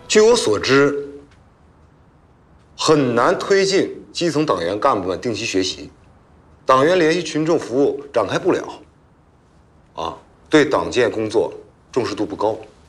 据我所知，很难推进基层党员干部们定期学习，党员联系群众服务展开不了，对党建工作重视度不高。